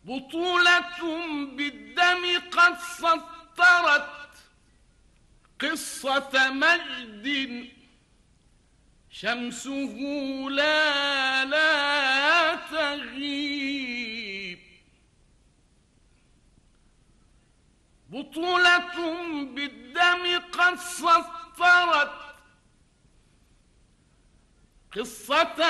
بطولة بالدم قد سطرت قصة مجد شمسه لا تغيب. بطولة بالدم قد سطرت قصة